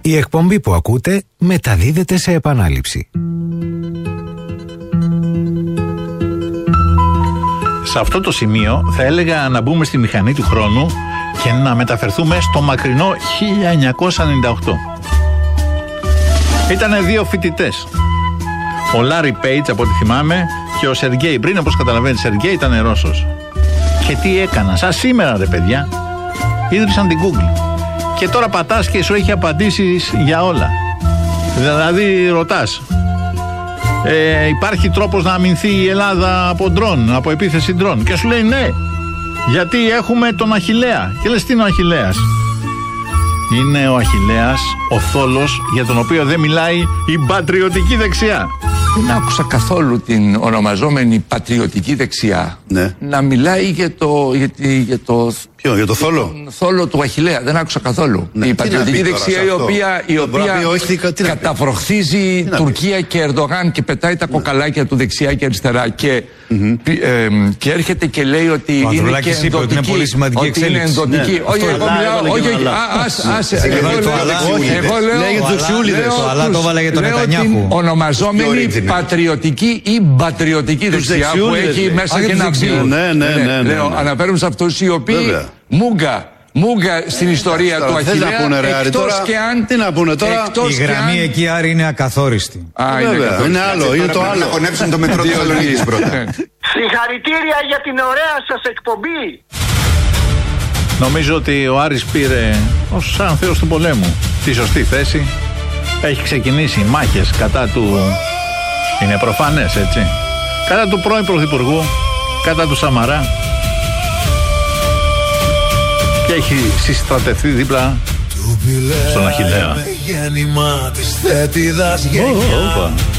Η εκπομπή που ακούτε μεταδίδεται σε επανάληψη. Σε αυτό το σημείο θα έλεγα να μπούμε στη μηχανή του χρόνου και να μεταφερθούμε στο μακρινό 1998. Ήτανε δύο φοιτητές. Ο Λάρι Πέιτς, από ό,τι θυμάμαι, και ο Σεργέι. Πριν, όπως καταλαβαίνετε, Σεργέι ήταν Ρώσος. Και τι έκαναν, σαν σήμερα ρε παιδιά, ίδρυσαν την Google. Και τώρα πατάς και σου έχει απαντήσεις για όλα. Δηλαδή ρωτάς, υπάρχει τρόπος να αμυνθεί η Ελλάδα από ντρόν, από επίθεση ντρόν? Και σου λέει ναι, γιατί έχουμε τον Αχιλλέα. Και λες, τι είναι ο Αχιλλέας? Είναι ο Αχιλλέας ο θόλος για τον οποίο δεν μιλάει η πατριωτική δεξιά. Δεν άκουσα καθόλου την ονομαζόμενη πατριωτική δεξιά να μιλάει για το Ποιο, για το θόλο? Τον θόλο του Αχιλλέα. Δεν άκουσα καθόλου. Η πατριωτική δεξιά η οποία καταφροχθίζει Τουρκία και Ερντογάν και πετάει τα κοκαλάκια του δεξιά και αριστερά και έρχεται και λέει ότι είναι και ενδοτική. Ότι είναι πολύ σημαντική εξέλιξη. Όχι, εγώ μιλάω. Εγώ λέω. Το αλλά το έβαλε για τον Νετανιάχου. Την ονομαζόμενη πατριωτική ή μπατριωτική δεξιά που έχει μέσα και ένα βίο. Λέω, αναφέρουμε σε αυτούς οι οποίοι μούγκα στην ιστορία του Αχιλλέα, εκτός και αν... Τι να πούνε τώρα? Η γραμμή εκεί, Άρη, είναι ακαθόριστη. Είναι άλλο, είναι το άλλο. Να χωνέψουν το μετρό της Θεσσαλονίκης πρώτα. Συγχαρητήρια για την ωραία σας εκπομπή. Νομίζω ότι ο Άρης πήρε, ως σαν θεός του πολέμου, τη σωστή θέση. Έχει ξεκινήσει μάχες κατά του... Είναι προφανές, έτσι. Κατά του πρώην Πρωθυπουργού, κατά του Σαμαρά. Και έχει συστρατευτεί δίπλα στον Αχιλλέα.